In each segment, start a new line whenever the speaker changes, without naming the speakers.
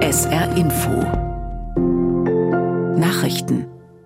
SR Info Nachrichten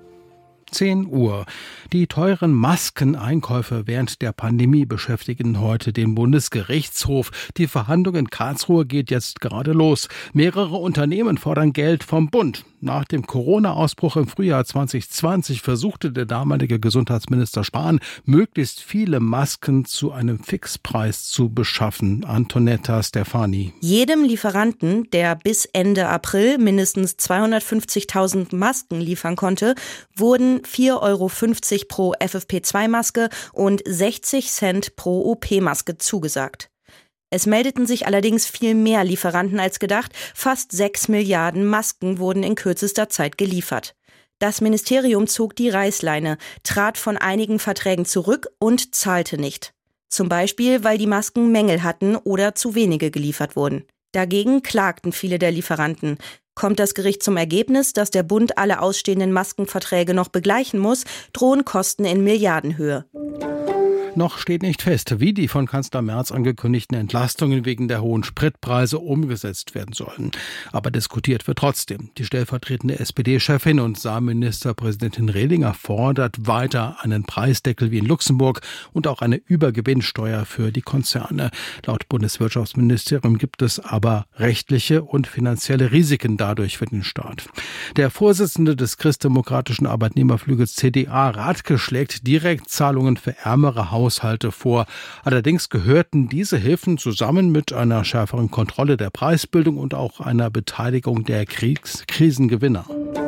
10 Uhr. Die teuren Maskeneinkäufe während der Pandemie beschäftigen heute den Bundesgerichtshof. Die Verhandlung in Karlsruhe geht jetzt gerade los. Mehrere Unternehmen fordern Geld vom Bund. Nach dem Corona-Ausbruch im Frühjahr 2020 versuchte der damalige Gesundheitsminister Spahn, möglichst viele Masken zu einem Fixpreis zu beschaffen. Antonetta Stefani.
Jedem Lieferanten, der bis Ende April mindestens 250.000 Masken liefern konnte, wurden 4,50 Euro pro FFP2-Maske und 60 Cent pro OP-Maske zugesagt. Es meldeten sich allerdings viel mehr Lieferanten als gedacht. Fast 6 Milliarden Masken wurden in kürzester Zeit geliefert. Das Ministerium zog die Reißleine, trat von einigen Verträgen zurück und zahlte nicht. Zum Beispiel, weil die Masken Mängel hatten oder zu wenige geliefert wurden. Dagegen klagten viele der Lieferanten. Kommt das Gericht zum Ergebnis, dass der Bund alle ausstehenden Maskenverträge noch begleichen muss, drohen Kosten in Milliardenhöhe.
Noch steht nicht fest, wie die von Kanzler Merz angekündigten Entlastungen wegen der hohen Spritpreise umgesetzt werden sollen. Aber diskutiert wird trotzdem. Die stellvertretende SPD-Chefin und Saarministerpräsidentin Rehlinger fordert weiter einen Preisdeckel wie in Luxemburg und auch eine Übergewinnsteuer für die Konzerne. Laut Bundeswirtschaftsministerium gibt es aber rechtliche und finanzielle Risiken dadurch für den Staat. Der Vorsitzende des christdemokratischen Arbeitnehmerflügels CDA, Rathke, schlägt Direktzahlungen für ärmere Haushalte vor. Allerdings gehörten diese Hilfen zusammen mit einer schärferen Kontrolle der Preisbildung und auch einer Beteiligung der Krisengewinner.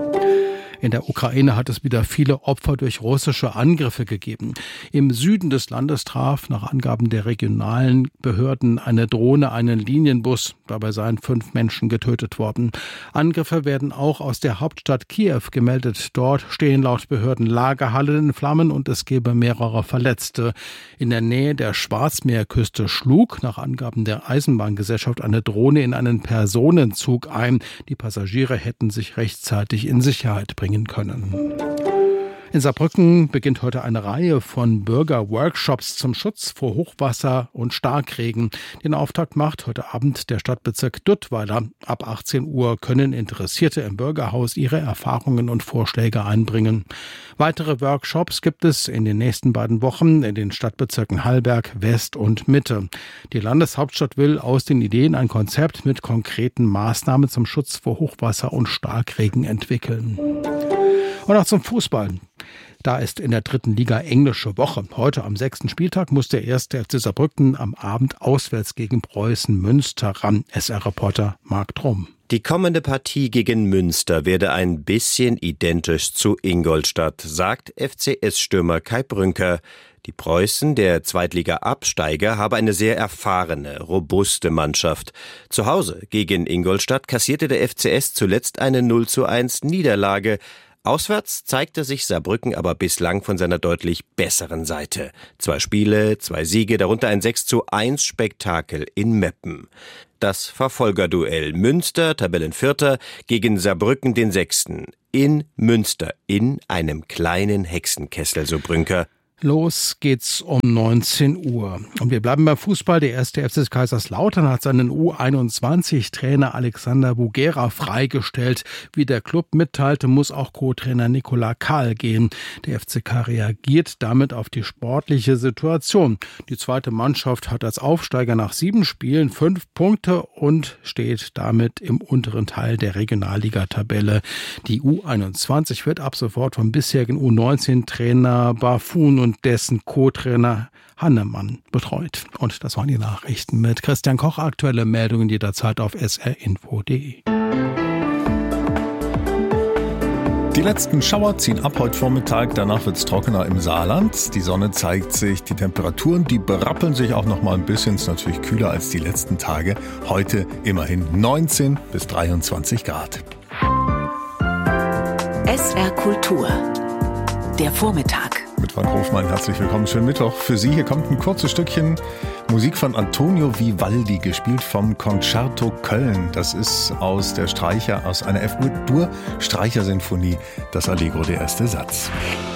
In der Ukraine hat es wieder viele Opfer durch russische Angriffe gegeben. Im Süden des Landes traf nach Angaben der regionalen Behörden eine Drohne einen Linienbus. Dabei seien 5 Menschen getötet worden. Angriffe werden auch aus der Hauptstadt Kiew gemeldet. Dort stehen laut Behörden Lagerhallen in Flammen und es gebe mehrere Verletzte. In der Nähe der Schwarzmeerküste schlug nach Angaben der Eisenbahngesellschaft eine Drohne in einen Personenzug ein. Die Passagiere hätten sich rechtzeitig in Sicherheit bringen können. In Saarbrücken beginnt heute eine Reihe von Bürgerworkshops zum Schutz vor Hochwasser und Starkregen. Den Auftakt macht heute Abend der Stadtbezirk Duttweiler. Ab 18 Uhr können Interessierte im Bürgerhaus ihre Erfahrungen und Vorschläge einbringen. Weitere Workshops gibt es in den nächsten beiden Wochen in den Stadtbezirken Hallberg, West und Mitte. Die Landeshauptstadt will aus den Ideen ein Konzept mit konkreten Maßnahmen zum Schutz vor Hochwasser und Starkregen entwickeln. Und auch zum Fußball. Da ist in der 3. Liga englische Woche. Heute am 6. Spieltag muss der 1. FC Saarbrücken am Abend auswärts gegen Preußen Münster ran. SR-Reporter Marc Trumm.
Die kommende Partie gegen Münster werde ein bisschen identisch zu Ingolstadt, sagt FCS-Stürmer Kai Brünker. Die Preußen, der Zweitliga-Absteiger, habe eine sehr erfahrene, robuste Mannschaft. Zu Hause gegen Ingolstadt kassierte der FCS zuletzt eine 0:1 Niederlage. Auswärts zeigte sich Saarbrücken aber bislang von seiner deutlich besseren Seite. 2 Spiele, 2 Siege, darunter ein 6:1 Spektakel in Meppen. Das Verfolgerduell Münster, Tabellenvierter, gegen Saarbrücken den 6. in Münster, in einem kleinen Hexenkessel, so Brünker.
Los geht's um 19 Uhr. Und wir bleiben beim Fußball. Der 1. FC Kaiserslautern hat seinen U21-Trainer Alexander Bugera freigestellt. Wie der Club mitteilte, muss auch Co-Trainer Nikola Kahl gehen. Der FCK reagiert damit auf die sportliche Situation. Die zweite Mannschaft hat als Aufsteiger nach 7 Spielen 5 Punkte und steht damit im unteren Teil der Regionalliga-Tabelle. Die U21 wird ab sofort vom bisherigen U19-Trainer Bafun und dessen Co-Trainer Hannemann betreut. Und das waren die Nachrichten mit Christian Koch. Aktuelle Meldungen jederzeit auf srinfo.de.
Die letzten Schauer ziehen ab heute Vormittag, danach wird es trockener im Saarland. Die Sonne zeigt sich, die Temperaturen, die berappeln sich auch noch mal ein bisschen, ist natürlich kühler als die letzten Tage. Heute immerhin 19 bis 23 Grad.
SR Kultur, der Vormittag.
Mit Frank Hofmann, herzlich willkommen, schönen Mittwoch. Für Sie, hier kommt ein kurzes Stückchen Musik von Antonio Vivaldi, gespielt vom Concerto Köln. Das ist aus einer F-Dur-Streichersinfonie, das Allegro, der erste Satz.